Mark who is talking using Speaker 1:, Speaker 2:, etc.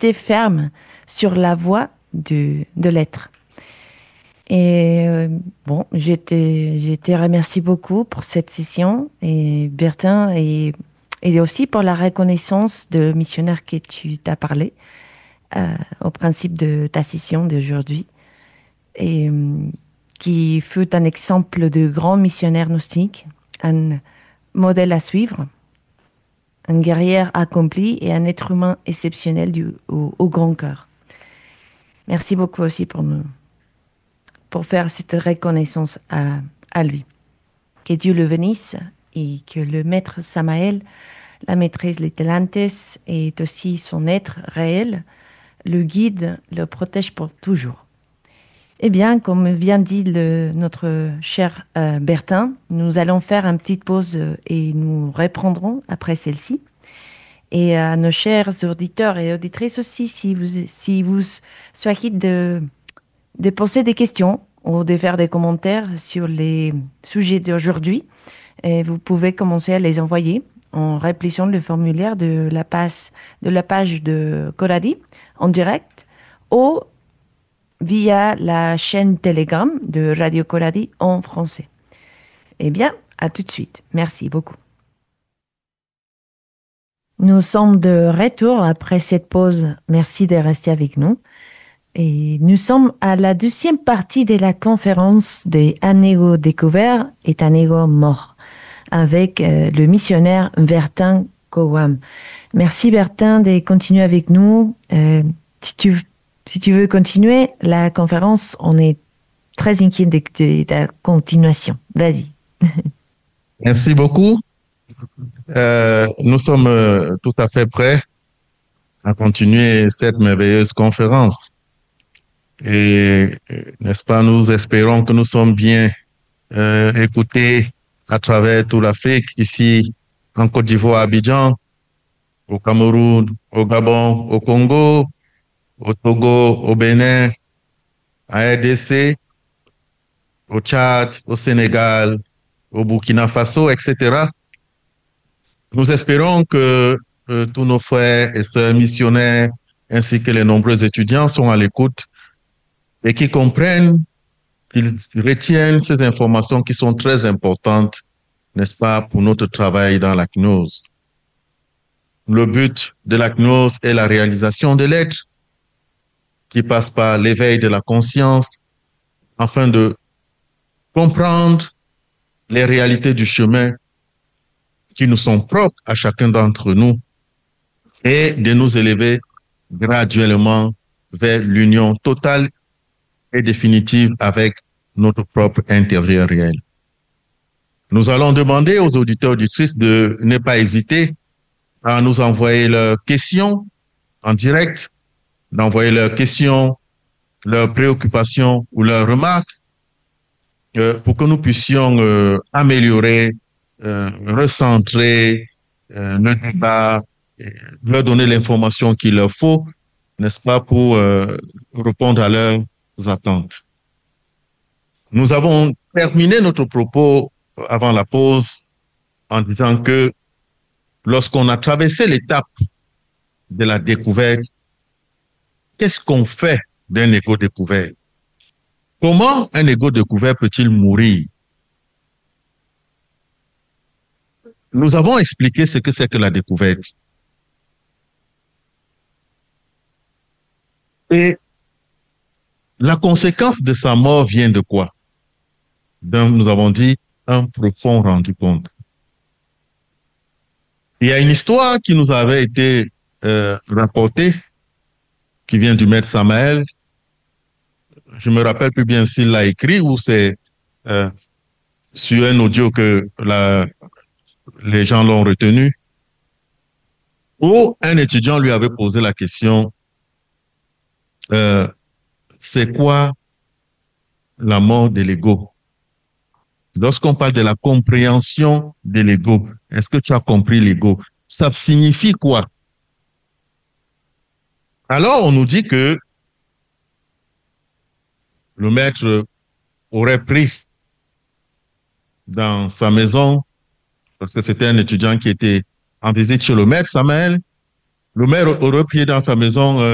Speaker 1: rester ferme sur la voie de l'être. Et bon, je te remercie beaucoup pour cette session et Bertin et aussi pour la reconnaissance de missionnaire que tu t'as parlé au principe de ta session d'aujourd'hui et qui fut un exemple de grand missionnaire gnostique, un modèle à suivre, un guerrier accompli et un être humain exceptionnel au grand cœur. Merci beaucoup aussi pour faire cette reconnaissance à lui. Que Dieu le bénisse et que le maître Samael, la maîtresse Litelantes et aussi son être réel, le guide, le protège pour toujours. Eh bien, comme vient dit notre cher Bertin, nous allons faire une petite pause et nous reprendrons après celle-ci. Et à nos chers auditeurs et auditrices aussi, si vous souhaitez de poser des questions ou de faire des commentaires sur les sujets d'aujourd'hui, et vous pouvez commencer à les envoyer en remplissant le formulaire de la page de Coradi en direct ou via la chaîne Telegram de Radio Coradi en français. Eh bien, à tout de suite. Merci beaucoup. Nous sommes de retour après cette pause. Merci de rester avec nous. Et nous sommes à la deuxième partie de la conférence de Un ego découvert et un ego mort avec le missionnaire Bertin Kowam. Merci Bertin de continuer avec nous. Si tu veux continuer la conférence, on est très inquiet de ta continuation. Vas-y.
Speaker 2: Merci beaucoup. Nous sommes tout à fait prêts à continuer cette merveilleuse conférence. Et n'est-ce pas, nous espérons que nous sommes bien écoutés à travers toute l'Afrique, ici en Côte d'Ivoire, à Abidjan, au Cameroun, au Gabon, au Congo, au Togo, au Bénin, à RDC, au Tchad, au Sénégal, au Burkina Faso, etc. Nous espérons que tous nos frères et sœurs missionnaires ainsi que les nombreux étudiants sont à l'écoute et qui comprennent, qu'ils retiennent ces informations qui sont très importantes, n'est-ce pas, pour notre travail dans la gnose. Le but de la gnose est la réalisation de l'être qui passe par l'éveil de la conscience afin de comprendre les réalités du chemin qui nous sont propres à chacun d'entre nous et de nous élever graduellement vers l'union totale et définitive avec notre propre intérieur réel. Nous allons demander aux auditeurs et auditrices de ne pas hésiter à nous envoyer leurs questions en direct, d'envoyer leurs questions, leurs préoccupations ou leurs remarques pour que nous puissions améliorer, recentrer le débat, leur donner l'information qu'il leur faut, n'est-ce pas, pour répondre à leurs attentes. Nous avons terminé notre propos avant la pause en disant que lorsqu'on a traversé l'étape de la découverte, qu'est-ce qu'on fait d'un ego découvert? Comment un ego découvert peut-il mourir? Nous avons expliqué ce que c'est que la découverte. Et la conséquence de sa mort vient de quoi? Nous avons dit un profond rendu compte. Il y a une histoire qui nous avait été rapportée, qui vient du maître Samael. Je me rappelle plus bien s'il l'a écrit ou c'est sur un audio que les gens l'ont retenu, où un étudiant lui avait posé la question, c'est quoi la mort de l'ego? Lorsqu'on parle de la compréhension de l'ego, est-ce que tu as compris l'ego? Ça signifie quoi? Alors, on nous dit que le maître aurait pris dans sa maison, parce que c'était un étudiant qui était en visite chez le maître Samael, le maître aurait pris dans sa maison